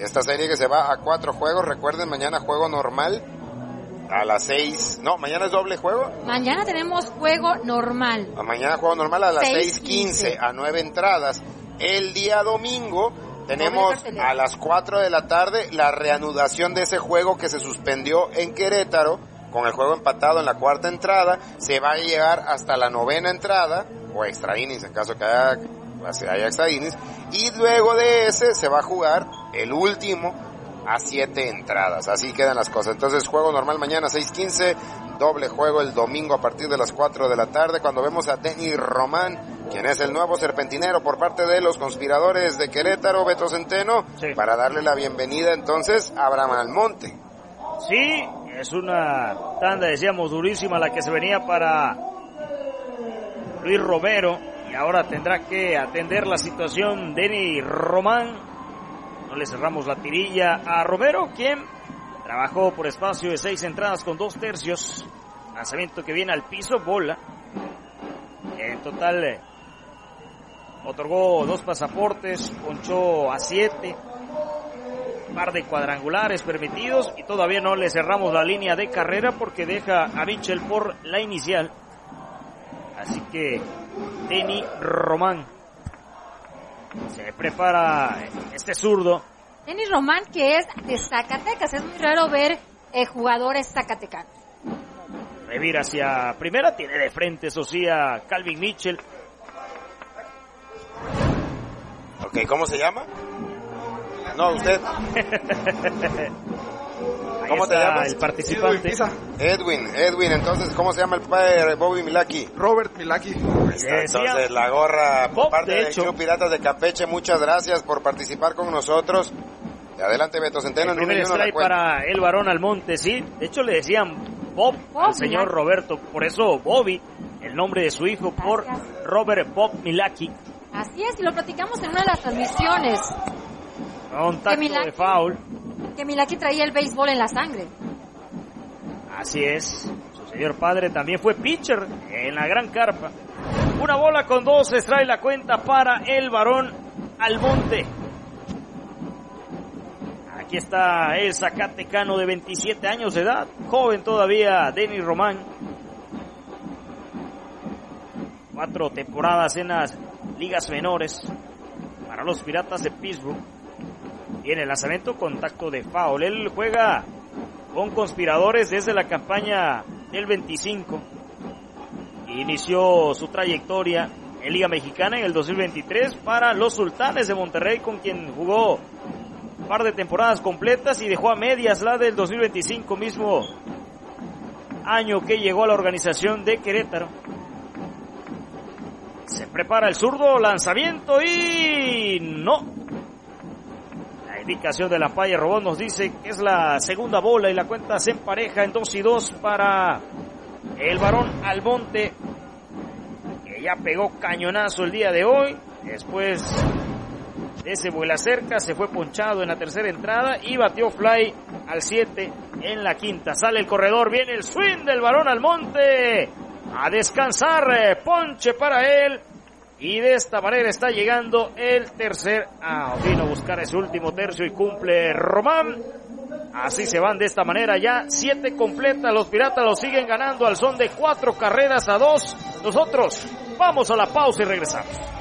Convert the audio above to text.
Esta serie que se va a 4 juegos, recuerden, mañana juego normal a las 6, no, mañana es doble juego. Mañana tenemos juego normal. Mañana juego normal a las 6:15, 6:15, a 9 entradas. El día domingo tenemos a las 4 de la tarde la reanudación de ese juego que se suspendió en Querétaro, con el juego empatado en la 4ª entrada. Se va a llegar hasta la 9ª entrada, o extra innings en caso que haya extra innings, y luego de ese se va a jugar el último a 7 entradas. Así quedan las cosas. Entonces, juego normal mañana 6:15, doble juego el domingo a partir de las 4 de la tarde, cuando vemos a Denny Román, quien es el nuevo serpentinero por parte de los conspiradores de Querétaro, Beto Centeno, sí, para darle la bienvenida entonces a Abraham Almonte. Sí, es una tanda, decíamos, durísima la que se venía para Luis Romero, y ahora tendrá que atender la situación Denny Román. No le cerramos la tirilla a Romero, quien trabajó por espacio de 6 entradas con 2 tercios. Lanzamiento que viene al piso, bola. En total otorgó 2 pasaportes, ponchó a 7. Par de cuadrangulares permitidos, y todavía no le cerramos la línea de carrera porque deja a Mitchell por la inicial. Así que Denny Román se prepara este zurdo. Denny Román, que es de Zacatecas. Es muy raro ver jugadores zacatecanos. Revira hacia primera, tiene de frente, eso sí, a Calvin Mitchell. Ok, ¿cómo se llama? No, usted. ¿Cómo te llamas? El participante. Edwin, entonces, ¿cómo se llama el padre de Bobby Milaki? Robert Milaki. Entonces, la gorra por parte del Club Piratas de Campeche, muchas gracias por participar con nosotros. Adelante, Beto Centeno. El primer strike para el varón Almonte, sí. De hecho, le decían Bob al señor Roberto, por eso Bobby, el nombre de su hijo, por Robert Bob Milaki. Así es, y lo platicamos en una de las transmisiones. Contacto de foul. Que Milaki traía el béisbol en la sangre. Así es. Su señor padre también fue pitcher en la Gran Carpa. Una bola con 2, extrae la cuenta para el varón Almonte. Aquí está el zacatecano de 27 años de edad, joven todavía, Denny Román. 4 temporadas en las ligas menores para los Piratas de Pittsburgh. Viene el lanzamiento, contacto de foul. Él juega con conspiradores desde la campaña del 25. Inició su trayectoria en Liga Mexicana en el 2023 para los Sultanes de Monterrey, con quien jugó un par de temporadas completas y dejó a medias la del 2025, mismo año que llegó a la organización de Querétaro. Se prepara el zurdo, lanzamiento y no. La indicación de la falla robot nos dice que es la segunda bola y la cuenta se empareja en 2-2 para el varón Almonte, que ya pegó cañonazo el día de hoy. Después de ese vuela cerca, se fue ponchado en la tercera entrada y batió fly al 7 en la quinta. Sale el corredor, viene el swing del varón Almonte. A descansar, ponche para él. Y de esta manera está llegando el tercer out. Vino a buscar ese último tercio y cumple Román. Así se van de esta manera ya 7 completas. Los Piratas lo siguen ganando al son de 4 carreras a 2. Nosotros vamos a la pausa y regresamos.